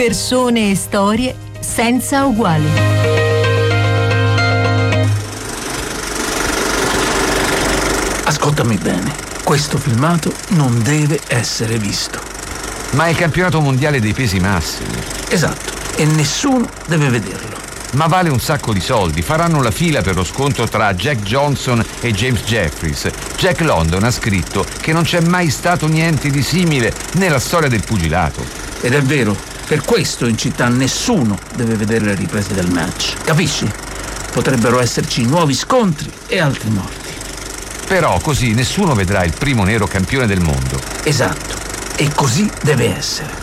Persone e storie senza uguali. Ascoltami bene, questo filmato non deve essere visto. Ma è il campionato mondiale dei pesi massimi. Esatto, e nessuno deve vederlo. Ma vale un sacco di soldi. Faranno la fila per lo scontro tra Jack Johnson e James Jeffries. Jack London ha scritto che non c'è mai stato niente di simile nella storia del pugilato. Ed è vero, per questo in città nessuno deve vedere le riprese del match. Capisci? Potrebbero esserci nuovi scontri e altri morti. Però così nessuno vedrà il primo nero campione del mondo. Esatto, e così deve essere.